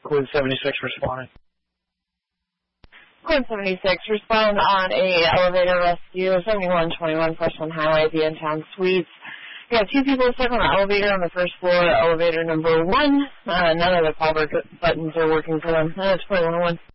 Quid 76 responding. Quid 76, respond on a elevator rescue, 7121 Freshman Highway, the in-town suites. We got 2 people stuck on the elevator on the first floor, elevator number 1. None of the call buttons are working for them. 2101.